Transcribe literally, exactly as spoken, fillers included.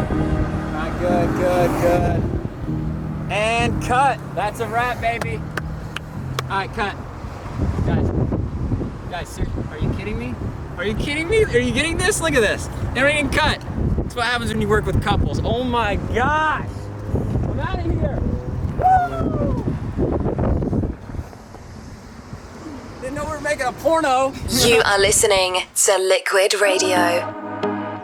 All right, good, good, good. And cut. That's a wrap, baby. All right, cut. Guys, guys, seriously, are you kidding me? Are you kidding me? Are you getting this? Look at this. Everything cut. That's what happens when you work with couples. Oh my gosh. I'm out of here. Woo! Didn't know we were making a porno. You are listening to Liquid Radio.